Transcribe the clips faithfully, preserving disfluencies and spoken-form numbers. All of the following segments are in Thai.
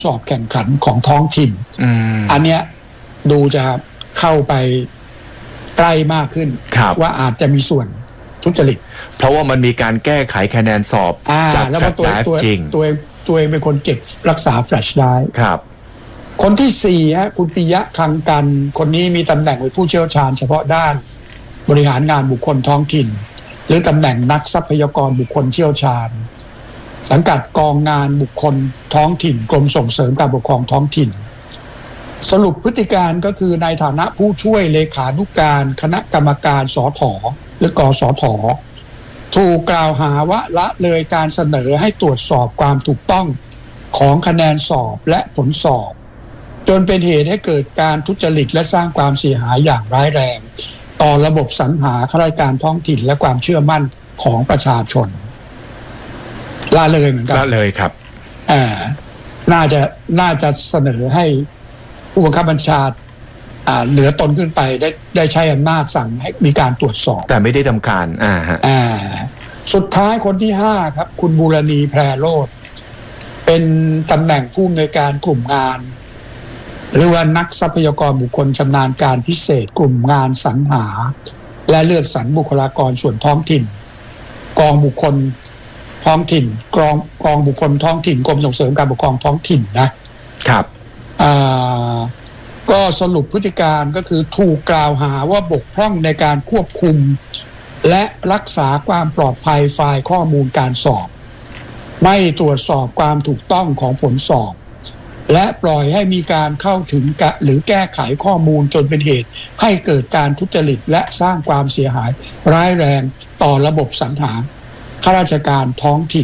สอบแข่งขันของท้องถิ่นอืมอันเนี้ยดูจะเข้าไปใกล้มากขึ้นว่าอาจจะมีส่วนทุจริตเพราะว่ามันมีการแก้ไขคะแนนสอบจากแฟลชไดรฟ์จริงตัวเองตัวเองเป็นคนเก็บรักษาแฟลชไดรฟ์ครับคนที่สี่ฮะคุณปิยะคังกันคนนี้มีตำแหน่งเป็นผู้เชี่ยวชาญเฉพาะด้านบริหารงานบุคคลท้องถิ่นหรือตำแหน่งนักทรัพยากรบุคคลเชี่ยวชาญสังกัดกองงานบุคคลท้องถิ่นกรมส่งเสริมการปกครองท้องถิ่นสรุปพฤติการก็คือในฐานะผู้ช่วยเลขานุการคณะกรรมการสถ.หรือกสถ.ถูกกล่าวหาว่าละเลยการเสนอให้ตรวจสอบความถูกต้องของคะแนนสอบและผลสอบจนเป็นเหตุให้เกิดการทุจริตและสร้างความเสียหายอย่างร้ายแรงต่อระบบสรรหาข้าราชการท้องถิ่นและความเชื่อมั่นของประชาชนละเลยเหมือนกันละเลยครับอ่าน่าจะน่าจะเสนอให้ผู้บังคับบัญชาอ่าเหนือตนขึ้นไปได้ได้ใช้อำนาจสั่งให้มีการตรวจสอบแต่ไม่ได้ทำการอ่าฮะอ่าสุดท้ายคนที่ห้าครับคุณบูรณีแพรโรจน์เป็นตำแหน่งผู้อำนวยการกลุ่มงานหรือว่านักทรัพยากรบุคคลชำนาญการพิเศษกลุ่มงานสรรหาและเลือกสรรบุคลากรส่วนท้องถิ่นกองบุคคลท้องถิ่นกองกองบุคคลท้องถิ่นกรมส่งเสริมการปกครองท้องถิ่นนะครับอ่าก็สรุปพฤติการก็คือถูกกล่าวหาว่าบกพร่องในการควบคุมและรักษาความปลอดภัยไฟล์ข้อมูลการสอบไม่ตรวจสอบความถูกต้องของผลสอบและปล่อยให้มีการเข้าถึงหรือแก้ไขข้อมูลจนเป็นเหตุให้เกิดการทุจริตและสร้างความเสียหายร้ายแรงต่อระบบสรรหาข้าราชการท้องถิ่น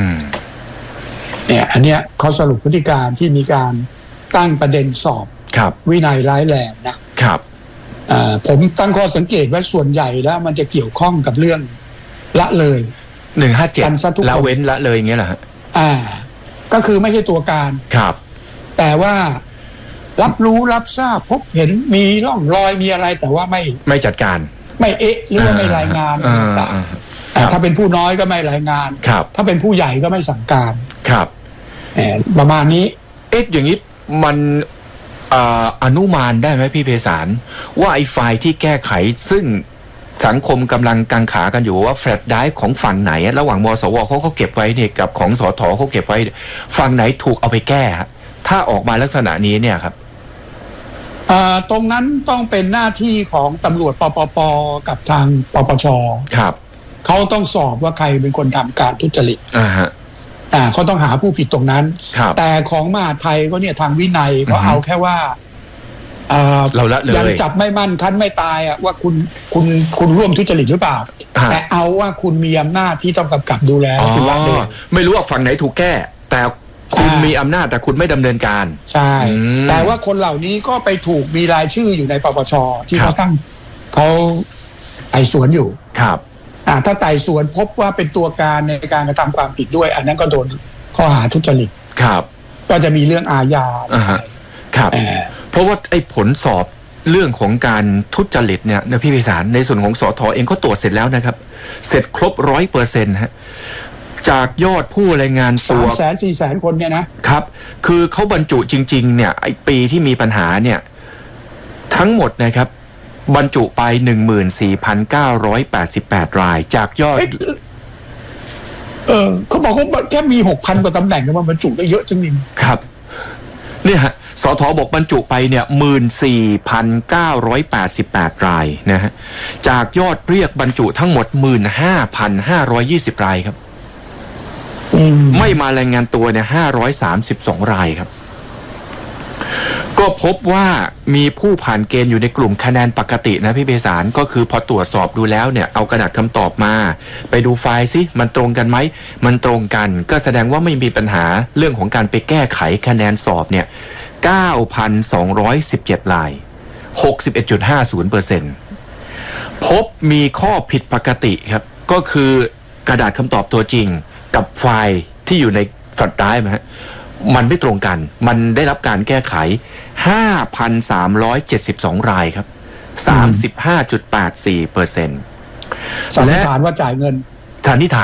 เนี่ยอันเนี้ยเขาสรุปพฤติการที่มีการตั้งประเด็นสอบวินัยร้ายแรงนะครับผมตั้งข้อสังเกตว่าส่วนใหญ่แล้วมันจะเกี่ยวข้องกับเรื่องละเลยหนึ่งห้าเจ็ดละเว้นละเลยอย่างเงี้ยเหรอฮะอ่าก็คือไม่ใช่ตัวการครับแต่ว่ารับรู้รับทราบพบเห็นมีร่องรอยมีอะไรแต่ว่าไม่ไม่จัดการไม่เอ๊ะหรือว่าไม่รายงานต่างๆถ้าเป็นผู้น้อยก็ไม่รายงานถ้าเป็นผู้ใหญ่ก็ไม่สั่งการครับประมาณนี้เอ๊ะอย่างนี้มันอนุมานได้ไหมพี่เพศารว่าไอ้ไฟล์ที่แก้ไขซึ่งสังคมกำลังกังขากันอยู่ว่าแฟลชไดรฟ์ของฝั่งไหนระหว่างมสวเขาเขาเก็บไว้เนี่ยกับของสทเขาเก็บไว้ฝั่งไหนถูกเอาไปแก้ถ้าออกมาลักษณะนี้เนี่ยครับตรงนั้นต้องเป็นหน้าที่ของตำรวจปปปกับทางปปชครับเขาต้องสอบว่าใครเป็นคนทำการทุจริตอ่าฮะอ่าเขาต้องหาผู้ผิดตรงนั้นแต่ของมหาไทยก็เนี่ยทางวินัยเขาเอาแค่ว่าเราละเลยยังจับไม่มั่นคันไม่ตายอ่ะว่าคุณคุณคุณร่วมทุจริตหรือเปล่าแต่เอาว่าคุณมีอำนาจที่ต้องกำกับดูแลคุณละเลยไม่รู้ว่าฝั่งไหนถูกแก้แต่คุณมีอำนาจแต่คุณไม่ดำเนินการใช่แต่ว่าคนเหล่านี้ก็ไปถูกมีรายชื่ออยู่ในปปชที่เขาตั้งเขาไต่สวนอยู่ครับอ่าถ้าไต่สวนพบว่าเป็นตัวการในการกระทำความผิดด้วยอันนั้นก็โดนข้อหาทุจริตครับก็จะมีเรื่องอาญาครับเพราะว่าไอ้ผลสอบเรื่องของการทุจริตเนี่ยนะพี่พิสารในส่วนของสทเองก็ตรวจเสร็จแล้วนะครับเสร็จครบร้อยเปอร์เซ็นต์ฮะจากยอดผู้รายงานตัวสามแสนสี่แสนคนเนี่ยนะครับคือเขาบรรจุจริงๆเนี่ยไอ้ปีที่มีปัญหาเนี่ยทั้งหมดนะครับบรรจุไป หนึ่งหมื่นสี่พันเก้าร้อยแปดสิบแปด รายจากยอดเออเขาบอกว่าแค่มี หกพัน กว่าตำแหน่งมันบรรจุได้เยอะจังนี่ครับเนี่ยฮะสทบอกบรรจุไปเนี่ย หนึ่งหมื่นสี่พันเก้าร้อยแปดสิบแปด รายนะฮะจากยอดเรียกบรรจุทั้งหมด หนึ่งหมื่นห้าพันห้าร้อยยี่สิบ รายครับไม่มารายงานตัวเนี่ยห้าร้อยสามสิบสองรายครับก็พบว่ามีผู้ผ่านเกณฑ์อยู่ในกลุ่มคะแนนปกตินะพี่เบสารก็คือพอตรวจสอบดูแล้วเนี่ยเอากระดาษคำตอบมาไปดูไฟล์ซิมันตรงกันไหมมันตรงกันก็แสดงว่าไม่มีปัญหาเรื่องของการไปแก้ไขคะแนนสอบเนี่ย เก้าพันสองร้อยสิบเจ็ด ราย หกสิบเอ็ดจุดห้าศูนย์ เปอร์เซ็นต์ พบมีข้อผิดปกติครับก็คือกระดาษคำตอบตัวจริงกับไฟล์ที่อยู่ในแฟลชไดรฟ์ฮะมันไม่ตรงกันมันได้รับการแก้ไข ห้าพันสามร้อยเจ็ดสิบสอง รายครับ สามสิบห้าจุดแปดสี่ เปอร์เซ็นต์สันนิษฐานว่าจ่ายเงินสันนิษฐานครับ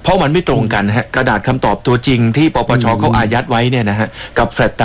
เพราะมันไม่ตรงกันฮะกระดาษคำตอบตัวจริงที่ปปชเขาอายัดไว้เนี่ยนะฮะกับแฟลต